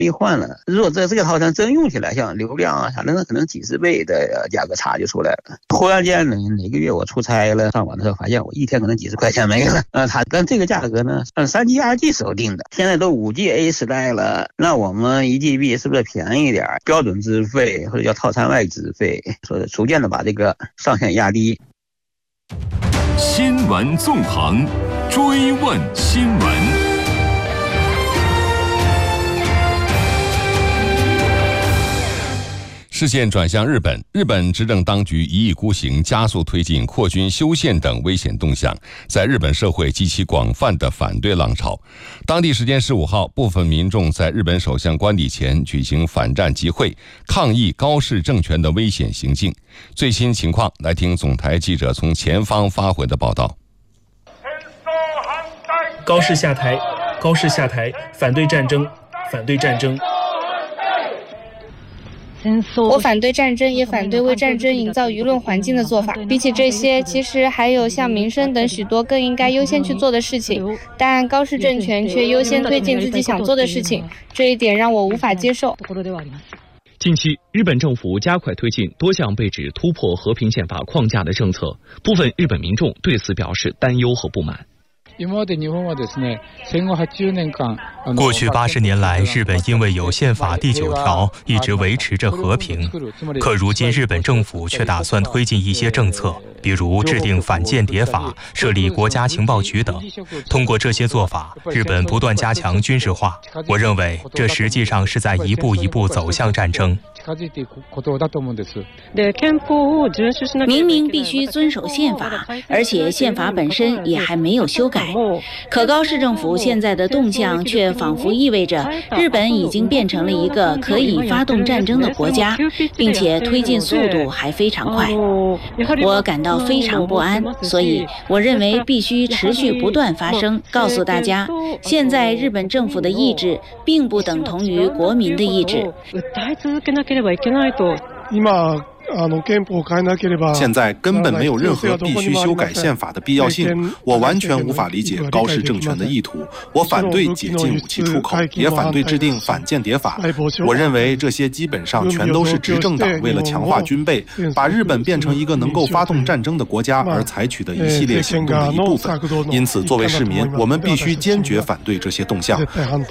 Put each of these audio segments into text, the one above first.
被换了。如果这个套餐真用起来，像流量啊啥的，那可能几十倍的价格差就出来了。突然间哪个月我出差了，上网的时候发现我一天可能几十块钱没了。它跟这个价格呢，按3G 2G 时候定的，现在都5G时代了，那我们1GB 是不是便宜点？标准资费或者叫套餐外资费，说逐渐的把这个上限压低。 新闻纵横，追问新闻。视线转向日本，日本执政当局一意孤行，加速推进扩军修宪等危险动向，在日本社会激起广泛的反对浪潮。当地时间15号，部分民众在日本首相官邸前举行反战集会，抗议高市政权的危险行径。最新情况，来听总台记者从前方发回的报道。 高市下台，高市下台，反对战争，反对战争。 我反对战争，也反对为战争营造舆论环境的做法。比起这些，其实还有像民生等许多更应该优先去做的事情，但高市政权却优先推进自己想做的事情，这一点让我无法接受。 近期，日本政府加快推进多项被指突破和平宪法框架的政策，部分日本民众对此表示担忧和不满。 过去80年来，日本因为有宪法第9条一直维持着和平，可如今日本政府却打算推进一些政策，比如制定反间谍法、设立国家情报局等。通过这些做法，日本不断加强军事化。我认为这实际上是在一步一步走向战争。 明明必须遵守宪法，而且宪法本身也还没有修改，可高市政府现在的动向却仿佛意味着日本已经变成了一个可以发动战争的国家，并且推进速度还非常快。我感到非常不安，所以我认为必须持续不断发声，告诉大家，现在日本政府的意志并不等同于国民的意志。 现在根本没有任何必须修改宪法的必要性，我完全无法理解高市政权的意图。我反对解禁武器出口，也反对制定反间谍法。我认为这些基本上全都是执政党为了强化军备，把日本变成一个能够发动战争的国家而采取的一系列行动的一部分。因此，作为市民，我们必须坚决反对这些动向。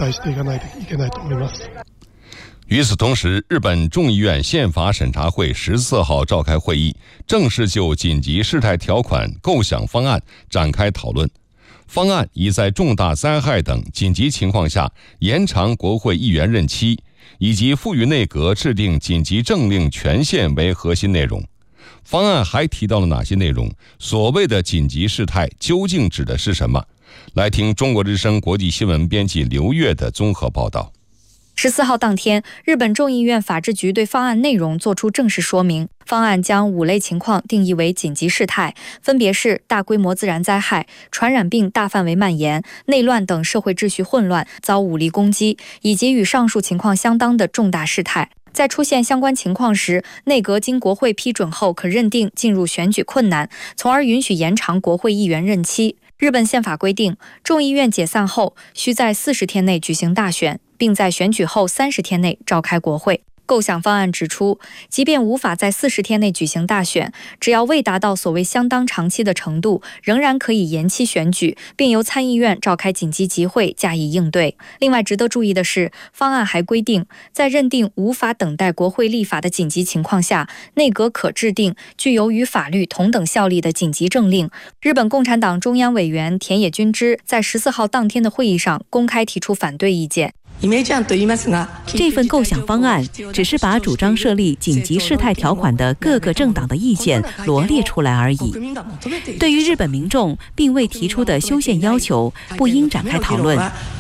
与此同时，日本众议院宪法审查会14号召开会议，正式就紧急事态条款构想方案展开讨论。方案以在重大灾害等紧急情况下延长国会议员任期，以及赋予内阁制定紧急政令权限为核心内容。方案还提到了哪些内容？所谓的紧急事态究竟指的是什么？来听中国之声国际新闻编辑刘越的综合报道。 14号当天，日本众议院法制局对方案内容作出正式说明。方案将5类情况定义为紧急事态，分别是大规模自然灾害、传染病大范围蔓延、内乱等社会秩序混乱、遭武力攻击，以及与上述情况相当的重大事态。在出现相关情况时，内阁经国会批准后，可认定进入选举困难，从而允许延长国会议员任期。日本宪法规定，众议院解散后需在40天内举行大选，并在选举后30天内召开国会。构想方案指出，即便无法在40天内举行大选，只要未达到所谓相当长期的程度，仍然可以延期选举，并由参议院召开紧急集会加以应对。另外值得注意的是，方案还规定，在认定无法等待国会立法的紧急情况下，内阁可制定具有与法律同等效力的紧急政令。日本共产党中央委员田野君之在14号当天的会议上公开提出反对意见。 这份构想方案只是把主张设立紧急事态条款的各个政党的意见罗列出来而已。对于日本民众并未提出的修宪要求，不应展开讨论。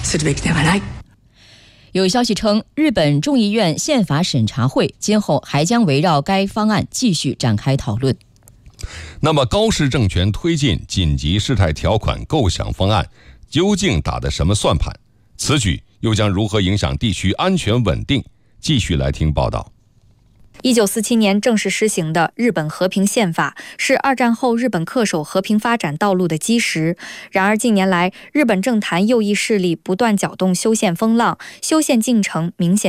有消息称，日本众议院宪法审查会今后还将围绕该方案继续展开讨论。 那么，高市政权推进紧急事态条款构想方案，究竟打的什么算盘？此举又将如何影响地区安全稳定？继续来听报道。 1947年正式施行的日本和平宪法是二战后日本恪守和平发展道路的基石。然而近年来，日本政坛右翼势力不断搅动修宪风浪，修宪进程明显